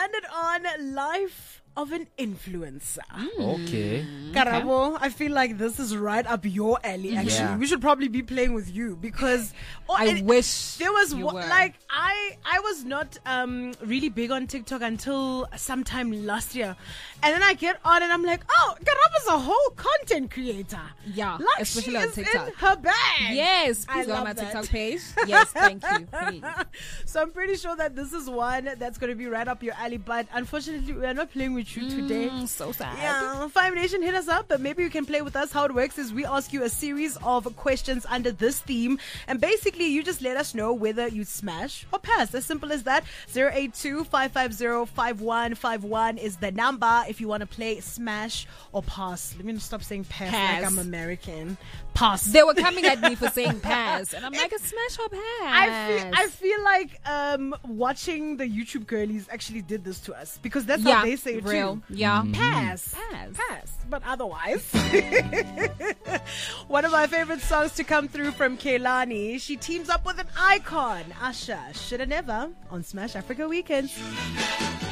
landed on Life of an Influencer. Okay. Karabo, I feel like this is right up your alley, actually. Yeah. We should probably be playing with you because I wish there was you were. like I was not really big on TikTok until sometime last year. And then I get on and I'm like, oh, Karabo's a whole content creator. Yeah, Like especially she on is TikTok. in her bag. Yes, I please go on love my that. TikTok page. Yes, thank you. Please. So I'm pretty sure that this is one that's going to be right up your alley. But unfortunately, we are not playing with you today. So sad. Yeah, Five Nation, hit us up, but maybe you can play with us. How it works is we ask you a series of questions under this theme, and basically you just let us know whether you smash or pass. As simple as that. 082-550-5151 is the number if you want to play smash or pass. Let me stop saying pass. Pass. Like I'm American. Pass. They were coming at me for saying pass, and I'm like, a smash or pass. I feel like watching the YouTube girlies actually did this to us because that's how they say it real. too. Yeah. Pass. Pass. But otherwise, one of my favorite songs to come through from Kehlani. She teams up with an icon, Asha. Shoulda Never on Smash Africa Weekends.